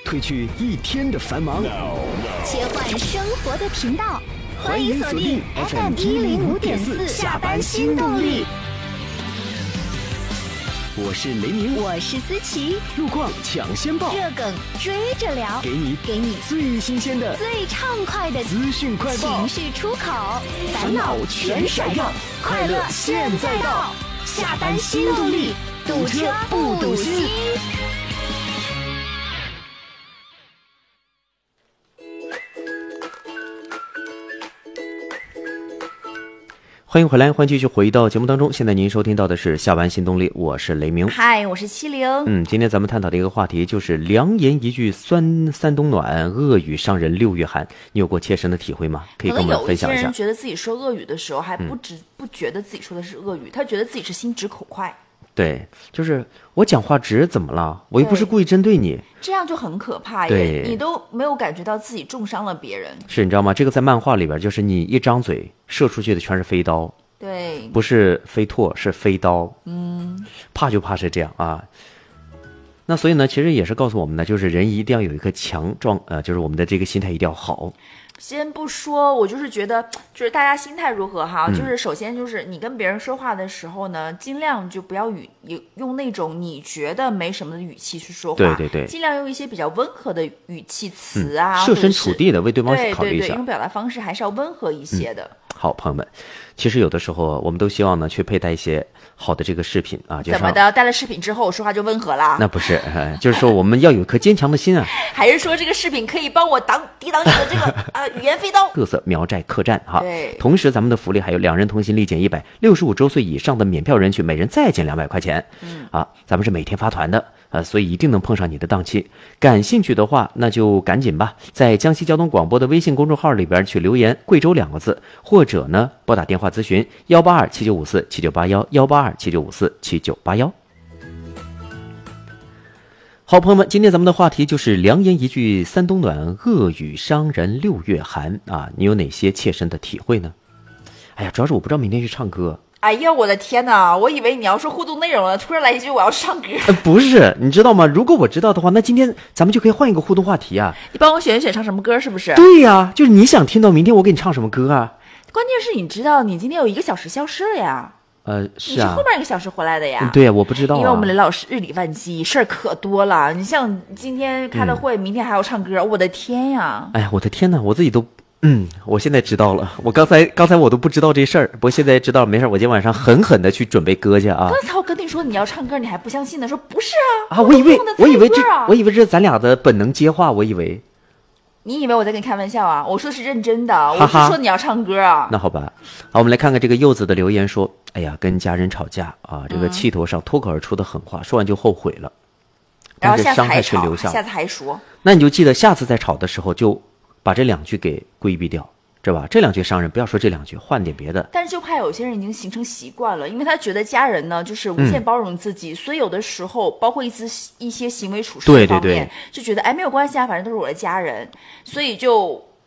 褪去一天的繁忙， 切换生活的频道，欢迎锁定 FM105.4下班新动力。 我是雷鸣， 我是思琪， 路况抢先报， 热梗追着聊， 给你最新鲜的、 最畅快的资讯快报， 情绪出口，烦恼全甩掉，快乐现在到，下班新动力，堵车不堵心。 欢迎回来，欢迎继续回到节目当中。现在您收听到的是下班新动力，我是雷鸣。 嗨，我是70。 今天咱们探讨的一个话题就是良言一句三冬暖，恶语伤人6月寒。你有过切身的体会吗？可以跟我们分享一下。 可能有一些人觉得自己说恶语的时候还不觉得自己说的是恶语，他觉得自己是心直口快。 对，就是我讲话直怎么了？我又不是故意针对你， 这样就很可怕耶！ 对， 你都没有感觉到自己重伤了别人。 是，你知道吗？这个在漫画里边，就是你一张嘴射出去的全是飞刀， 对， 不是飞唾，是飞刀。怕就怕是这样啊。那所以呢，其实也是告诉我们呢，就是人一定要有一颗强壮，就是我们的这个心态一定要好。 先不说，我就是觉得，就是大家心态如何哈，就是首先就是你跟别人说话的时候呢，尽量就不要用那种你觉得没什么的语气去说话， 对对对， 尽量用一些比较温和的语气词啊， 设身处地的为对方考虑一下， 对，用表达方式还是要温和一些的。 好，朋友们，其实有的时候我们都希望呢去佩戴一些好的这个饰品啊， 怎么的？戴了饰品之后说话就温和啦？ 那不是，就是说我们要有一颗坚强的心啊。 还是说这个饰品可以帮我抵挡你的这个语言飞刀？ 各色苗寨客栈哈。 对。 同时，咱们的福利还有2人同行立减100，65周岁以上的免票人群每人再减200块钱。咱们是每天发团的。所以一定能碰上你的档期。感兴趣的话，那就赶紧吧，在江西交通广播的微信公众号里边去留言“贵州2个字，或者呢拨打电话咨询18279547981，18279547981。好，朋友们，今天咱们的话题就是良言一句三冬暖，恶语伤人6月寒啊！你有哪些切身的体会呢？哎呀，主要是我不知道明天去唱歌。 哎呀，我的天哪！我以为你要说互动内容了，突然来一句我要唱歌。 不是，你知道吗？如果我知道的话，那今天咱们就可以换一个互动话题啊。 你帮我选一选唱什么歌，是不是？ 对呀，就是你想听到明天我给你唱什么歌啊？ 关键是你知道你今天有1个小时消失了呀。 是啊， 你是后面1个小时回来的呀。 对呀，我不知道因为我们雷老师日理万机，事儿可多了。你像今天开了会，明天还要唱歌，我的天呀！ 哎呀，我的天哪，我自己都。我现在知道了，我刚才我都不知道这事儿，不过现在知道了，没事，我今天晚上狠狠的去准备歌去啊。 刚才我跟你说你要唱歌，你还不相信呢，说不是啊。 我以为这是咱俩的本能接话，我以为。 你以为我在跟你开玩笑啊？我说的是认真的，我是说你要唱歌啊。 那好吧，好，我们来看看这个柚子的留言说，哎呀，跟家人吵架啊，这个气头上脱口而出的狠话，说完就后悔了， 然后但是伤害却留下， 下次还说。 那你就记得下次再吵的时候就把这2句给规避掉，知道吧？这2句伤人，不要说这2句，换点别的。 但是就怕有些人已经形成习惯了，因为他觉得家人呢就是无限包容自己，所以有的时候包括一些行为处事的方面，就觉得没有关系啊，反正都是我的家人，所以就